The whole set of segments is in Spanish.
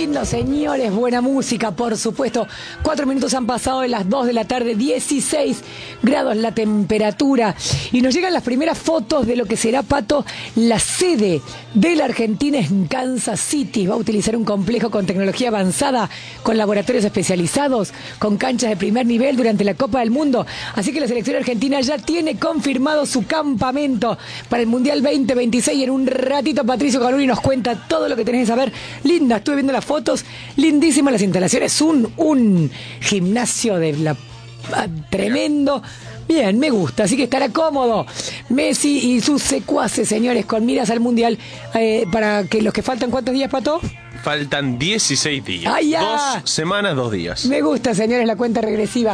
lindo, señores, buena música, por supuesto. 4 minutos han pasado de las 2 de la tarde, 16 grados la temperatura. Y nos llegan las primeras fotos de lo que será, Pato, la sede de la Argentina en Kansas City. Va a utilizar un complejo con tecnología avanzada, con laboratorios especializados, con canchas de primer nivel durante la Copa del Mundo. Así que la selección argentina ya tiene confirmado su campamento para el Mundial 2026. Y en un ratito Patricio Caruli nos cuenta todo lo que tenés que saber. Linda, estuve viendo las fotos, lindísimas las instalaciones, un gimnasio de la tremendo. Bien, me gusta, así que estará cómodo Messi y sus secuaces, señores, con miras al Mundial, para que los que faltan, ¿cuántos días, Pato? Faltan 16 días. ¡Ay, ya! 2 semanas, 2 días. Me gusta, señores, la cuenta regresiva.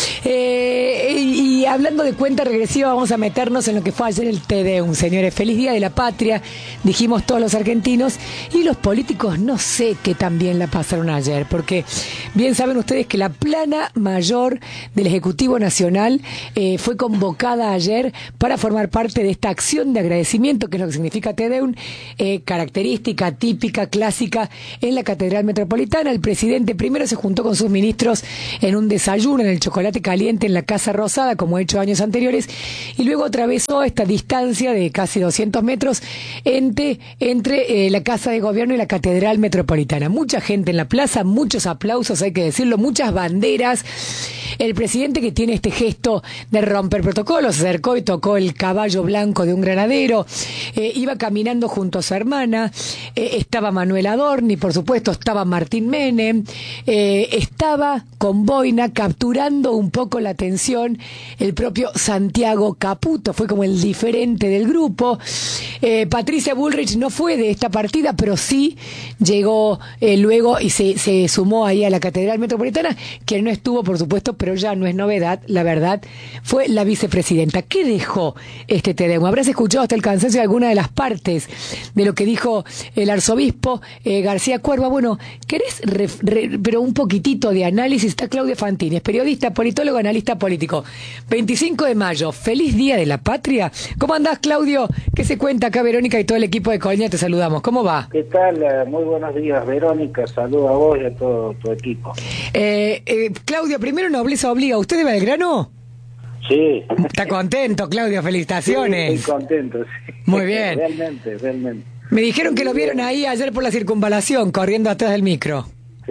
Y hablando de cuenta regresiva, vamos a meternos en lo que fue ayer el Te Deum, señores. Feliz Día de la Patria, dijimos todos los argentinos. Y los políticos no sé qué tan bien la pasaron ayer, porque bien saben ustedes que la plana mayor del Ejecutivo Nacional fue convocada ayer para formar parte de esta acción de agradecimiento, que es lo que significa Te Deum, característica, típica, clásica, en la Catedral Metropolitana. El presidente primero se juntó con sus ministros en un desayuno en el chocolate caliente en la Casa Rosada, como ha hecho años anteriores, y luego atravesó esta distancia de casi 200 metros entre la Casa de Gobierno y la Catedral Metropolitana. Mucha gente en la plaza, muchos aplausos, hay que decirlo, muchas banderas. El presidente, que tiene este gesto de romper protocolos, se acercó y tocó el caballo blanco de un granadero, iba caminando junto a su hermana, estaba Manuel Adorni, por supuesto, estaba Martín Menem, estaba con boina capturando un poco la atención el propio Santiago Caputo, fue como el diferente del grupo. Patricia Bullrich no fue de esta partida, pero sí llegó luego y se sumó ahí a la Catedral Metropolitana. Quien no estuvo, por supuesto, pero ya no es novedad, la verdad, fue la vicepresidenta. ¿Qué dejó este Te Deum? Habrás escuchado hasta el cansancio alguna de las partes de lo que dijo el arzobispo García Cuerva. Bueno, ¿querés pero un poquitito de análisis? Está Claudio Fantini, es periodista, politólogo, analista político. 25 de mayo, feliz Día de la Patria. ¿Cómo andás, Claudio? ¿Qué se cuenta acá? Verónica y todo el equipo de Colña, te saludamos. ¿Cómo va? ¿Qué tal? Muy buenos días, Verónica. Saludo a vos y a todo tu equipo. Claudio, primero nobleza obliga. ¿Usted de Belgrano? Sí. Está contento, Claudio, felicitaciones. Sí, estoy contento, sí. Muy bien. Realmente. Me dijeron que lo vieron ahí ayer por la circunvalación, corriendo atrás del micro. Sí.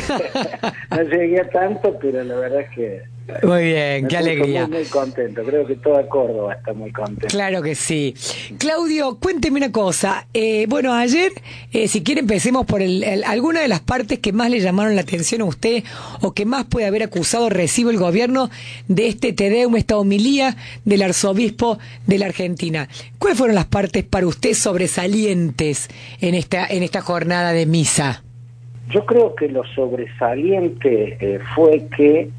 No llegué a tanto, pero la verdad es que... Muy bien, qué alegría. Muy contento, creo que toda Córdoba está muy contenta. Claro que sí. Claudio, cuénteme una cosa. Bueno, ayer, si quiere, empecemos por alguna de las partes que más le llamaron la atención a usted o que más puede haber acusado recibo el gobierno de este Te Deum, esta homilía del arzobispo de la Argentina. ¿Cuáles fueron las partes para usted sobresalientes en esta jornada de misa? Yo creo que lo sobresaliente fue que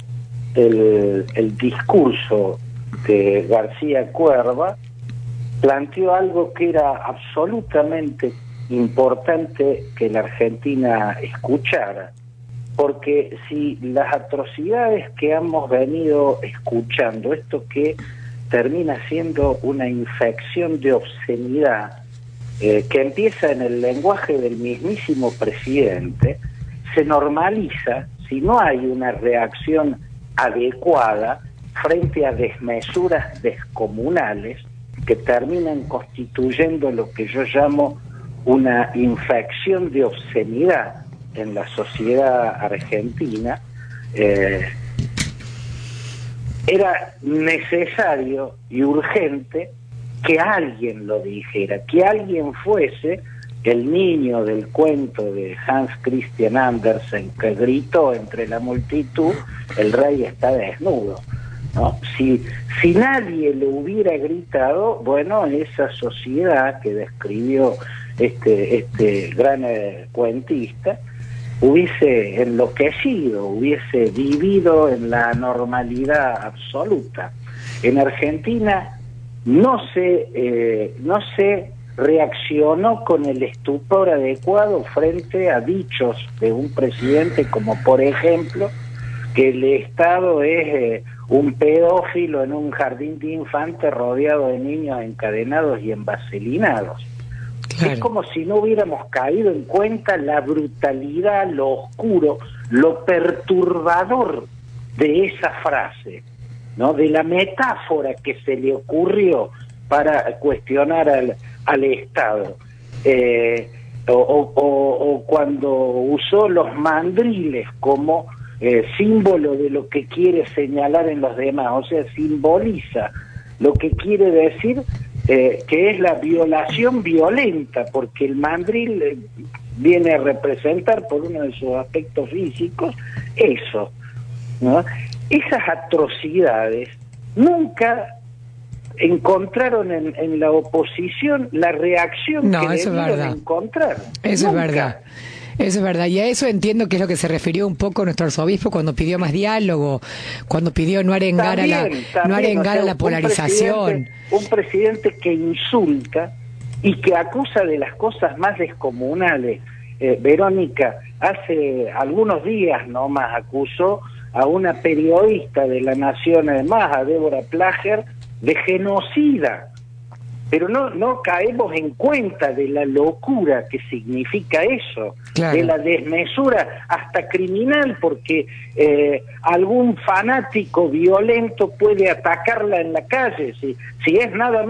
el discurso de García Cuerva planteó algo que era absolutamente importante que la Argentina escuchara, porque si las atrocidades que hemos venido escuchando, esto que termina siendo una infección de obscenidad, que empieza en el lenguaje del mismísimo presidente, se normaliza si no hay una reacción adecuada frente a desmesuras descomunales que terminan constituyendo lo que yo llamo una infección de obscenidad en la sociedad argentina. Era necesario y urgente que alguien lo dijera, que alguien fuese el niño del cuento de Hans Christian Andersen que gritó entre la multitud: el rey está desnudo, ¿no? Si nadie lo hubiera gritado, bueno, esa sociedad que describió este gran cuentista hubiese enloquecido, hubiese vivido en la normalidad absoluta. En Argentina no se reaccionó con el estupor adecuado frente a dichos de un presidente como, por ejemplo, que el Estado es un pedófilo en un jardín de infantes rodeado de niños encadenados y envaselinados. Claro. Es como si no hubiéramos caído en cuenta la brutalidad, lo oscuro, lo perturbador de esa frase, ¿no? De la metáfora que se le ocurrió para cuestionar al Estado. O cuando usó los mandriles como símbolo de lo que quiere señalar en los demás, o sea, simboliza lo que quiere decir que es la violación violenta, porque el mandril viene a representar por uno de sus aspectos físicos eso, ¿no? Esas atrocidades nunca encontraron en la oposición la reacción que debieron encontrar. Eso nunca. Es verdad. Eso es verdad, y a eso entiendo que es lo que se refirió un poco nuestro arzobispo cuando pidió más diálogo, cuando pidió no arengar a la polarización. Un presidente que insulta y que acusa de las cosas más descomunales. Verónica, hace algunos días nomás acusó a una periodista de La Nación, además, a Débora Plager, de genocida. Pero no caemos en cuenta de la locura que significa eso, claro, de la desmesura hasta criminal, porque algún fanático violento puede atacarla en la calle, si es nada menos